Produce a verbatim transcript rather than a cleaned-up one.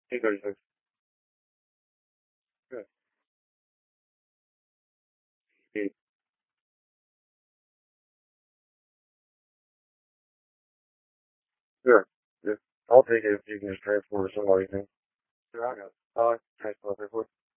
Two thirty-six. Good. Eight. Sure. Yeah. I'll take it if you can just transport or somebody. Sure, I got it. Uh, transport.